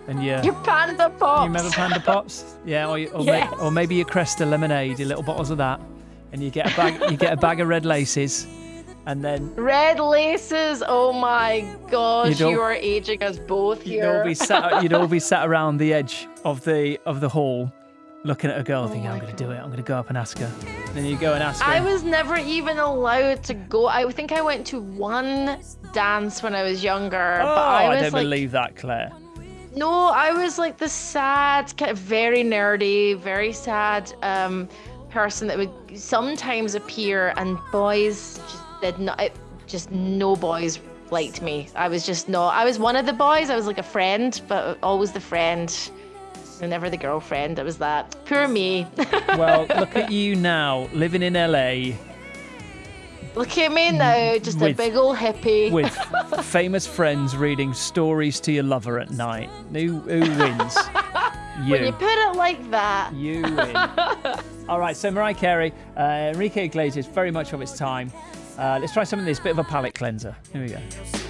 and Your Panda Pops. you remember Panda Pops? Yeah, Yes. or maybe your Cresta lemonade, your little bottles of that, and you get a bag of red laces, and then Red laces. Oh my gosh, You'd all- you are aging us both you'd here. all be sat around the edge of the hall, looking at a girl, thinking, my "I'm going to do it. I'm going to go up and ask her." And then you go and ask her. I was never even allowed to go. I think I went to one dance when I was younger, Oh, but I was don't like, believe that, Claire. no, I was like the sad, kind of very nerdy, very sad person that would sometimes appear, and boys just did not. Just no boys liked me. I was just not. I was one of the boys. I was like a friend, but always the friend, and never the girlfriend. It was that. Poor me. Well, look at you now, living in LA Look at me now, just a With- big old hippie. with famous friends reading stories to your lover at night. Who wins? When you put it like that. You win. All right, so Mariah Carey, Enrique Iglesias, very much of its time. Let's try some of this, bit of a palate cleanser. Here we go.